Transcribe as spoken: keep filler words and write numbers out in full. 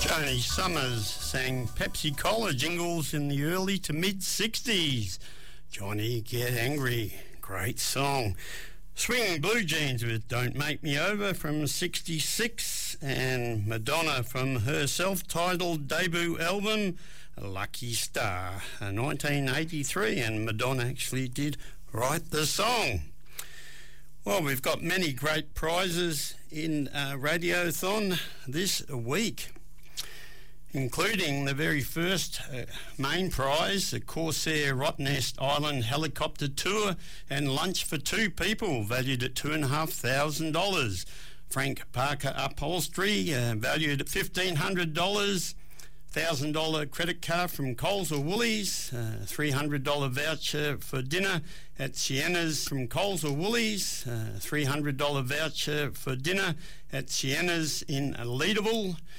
Tony Summers sang Pepsi Cola jingles in the early to mid-sixties. Johnny Get Angry, great song. Swinging Blue Jeans with Don't Make Me Over from sixty-six, and Madonna from her self-titled debut album Lucky Star, nineteen eighty-three, and Madonna actually did write the song. Well, we've got many great prizes in uh, Radiothon this week, including the very first uh, main prize, the Corsair Rottnest Island helicopter tour and lunch for two people, valued at two thousand five hundred dollars. Frank Parker Upholstery, uh, valued at fifteen hundred dollars. one thousand dollars credit card from Coles or Woolies, uh, three hundred dollars voucher for dinner at Sienna's from Coles or Woolies, uh, three hundred dollars voucher for dinner at Sienna's in Leederville,